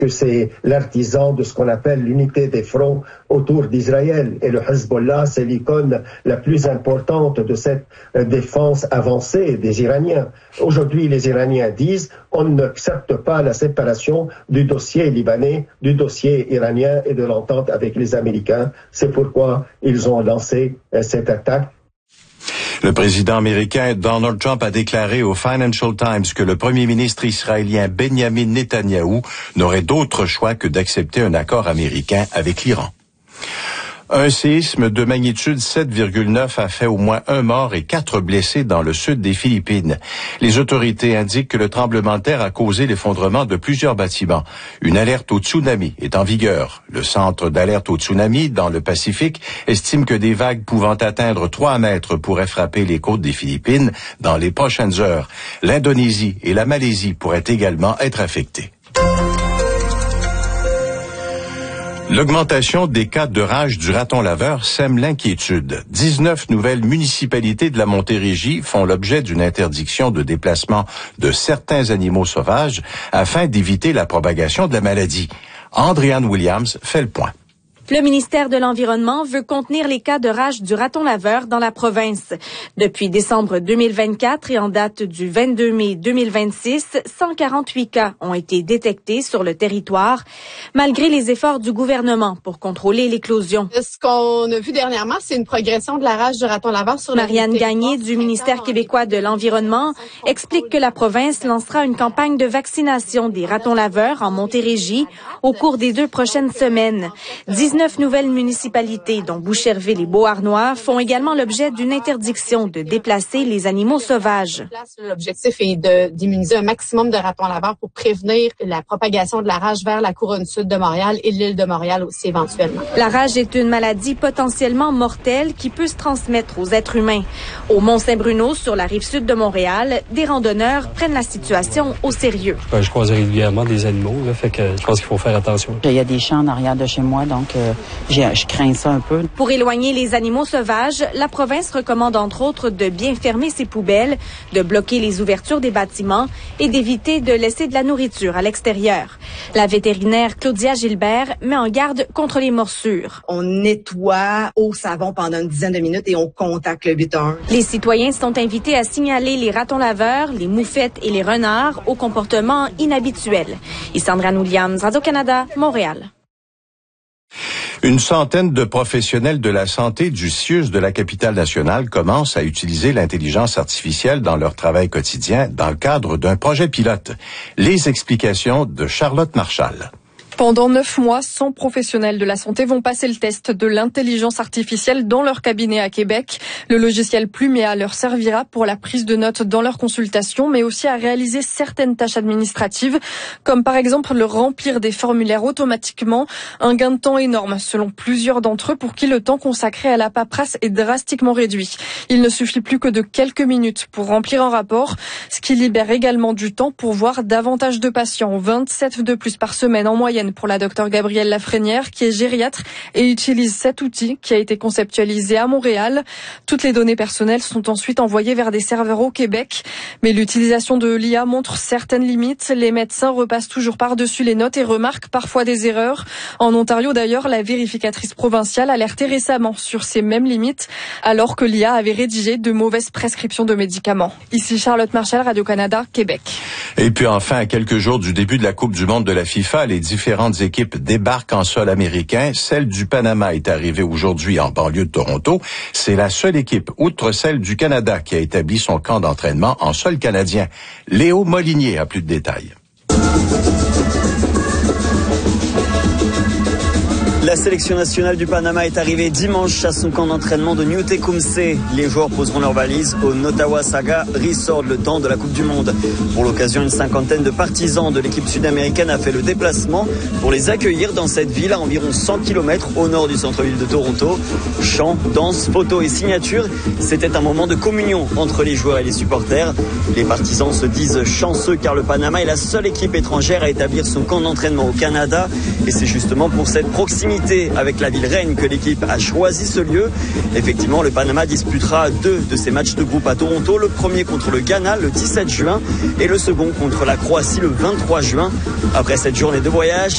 que c'est l'artisan de ce qu'on appelle l'unité des fronts autour d'Israël. Et le Hezbollah, c'est l'icône la plus importante de cette défense avancée des Iraniens. Aujourd'hui, les Iraniens disent on n'accepte pas la séparation du dossier libanais, du dossier iranien et de l'entente avec les Américains. C'est pourquoi ils ont lancé cette attaque. Le président américain Donald Trump a déclaré au Financial Times que le premier ministre israélien Benjamin Netanyahou n'aurait d'autre choix que d'accepter un accord américain avec l'Iran. Un séisme de magnitude 7,9 a fait au moins 1 mort et 4 blessés dans le sud des Philippines. Les autorités indiquent que le tremblement de terre a causé l'effondrement de plusieurs bâtiments. Une alerte au tsunami est en vigueur. Le centre d'alerte au tsunami dans le Pacifique estime que des vagues pouvant atteindre 3 mètres pourraient frapper les côtes des Philippines dans les prochaines heures. L'Indonésie et la Malaisie pourraient également être affectées. L'augmentation des cas de rage du raton laveur sème l'inquiétude. 19 nouvelles municipalités de la Montérégie font l'objet d'une interdiction de déplacement de certains animaux sauvages afin d'éviter la propagation de la maladie. Andréane Williams fait le point. Le ministère de l'Environnement veut contenir les cas de rage du raton laveur dans la province. Depuis décembre 2024 et en date du 22 mai 2026, 148 cas ont été détectés sur le territoire, malgré les efforts du gouvernement pour contrôler l'éclosion. Ce qu'on a vu dernièrement, c'est une progression de la rage du raton laveur sur le territoire. Marianne Gagné du ministère québécois de l'Environnement explique que la province lancera une campagne de vaccination des ratons laveurs en Montérégie au cours des 2 prochaines semaines. 19 nouvelles municipalités, dont Boucherville et Beauharnois, font également l'objet d'une interdiction de déplacer les animaux sauvages. L'objectif est d'immuniser un maximum de ratons laveurs pour prévenir la propagation de la rage vers la couronne sud de Montréal et l'île de Montréal aussi éventuellement. La rage est une maladie potentiellement mortelle qui peut se transmettre aux êtres humains. Au Mont-Saint-Bruno, sur la rive sud de Montréal, des randonneurs prennent la situation au sérieux. Je croise régulièrement des animaux, fait que je pense qu'il faut faire attention. Il y a des champs en arrière de chez moi, donc je crains ça un peu. Pour éloigner les animaux sauvages, la province recommande entre autres de bien fermer ses poubelles, de bloquer les ouvertures des bâtiments et d'éviter de laisser de la nourriture à l'extérieur. La vétérinaire Claudia Gilbert met en garde contre les morsures. On nettoie au savon pendant une dizaine de minutes et on contacte le 811. Les citoyens sont invités à signaler les ratons laveurs, les moufettes et les renards au comportement inhabituel. Ici Andréane Williams, Radio-Canada, Montréal. Une centaine de professionnels de la santé du CIUS de la capitale nationale commencent à utiliser l'intelligence artificielle dans leur travail quotidien dans le cadre d'un projet pilote. Les explications de Charlotte Marchal. Pendant 9 mois, 100 professionnels de la santé vont passer le test de l'intelligence artificielle dans leur cabinet à Québec. Le logiciel Plumea leur servira pour la prise de notes dans leurs consultations, mais aussi à réaliser certaines tâches administratives, comme par exemple le remplir des formulaires automatiquement. Un gain de temps énorme, selon plusieurs d'entre eux, pour qui le temps consacré à la paperasse est drastiquement réduit. Il ne suffit plus que de quelques minutes pour remplir un rapport, ce qui libère également du temps pour voir davantage de patients, 27 de plus par semaine en moyenne pour la docteure Gabrielle Lafrenière, qui est gériatre et utilise cet outil qui a été conceptualisé à Montréal. Toutes les données personnelles sont ensuite envoyées vers des serveurs au Québec. Mais l'utilisation de l'IA montre certaines limites. Les médecins repassent toujours par-dessus les notes et remarquent parfois des erreurs. En Ontario d'ailleurs, la vérificatrice provinciale alertait récemment sur ces mêmes limites, alors que l'IA avait rédigé de mauvaises prescriptions de médicaments. Ici Charlotte Marchal, Radio-Canada, Québec. Et puis enfin, à quelques jours du début de la Coupe du monde de la FIFA, les différentes équipes débarquent en sol américain. Celle du Panama est arrivée aujourd'hui en banlieue de Toronto. C'est la seule équipe, outre celle du Canada, qui a établi son camp d'entraînement en sol canadien. Léo Molinier a plus de détails. La sélection nationale du Panama est arrivée dimanche à son camp d'entraînement de New Tecumseh. Les joueurs poseront leurs valises au Nottawa Saga Resort le temps de la Coupe du Monde. Pour l'occasion, une cinquantaine de partisans de l'équipe sud-américaine a fait le déplacement pour les accueillir dans cette ville à environ 100 km au nord du centre-ville de Toronto. Chants, danses, photos et signatures, c'était un moment de communion entre les joueurs et les supporters. Les partisans se disent chanceux car le Panama est la seule équipe étrangère à établir son camp d'entraînement au Canada. Et c'est justement pour cette proximité avec la ville reine que l'équipe a choisi ce lieu. Effectivement, le Panama disputera 2 de ses matchs de groupe à Toronto, le premier contre le Ghana le 17 juin et le second contre la Croatie le 23 juin. Après cette journée de voyage,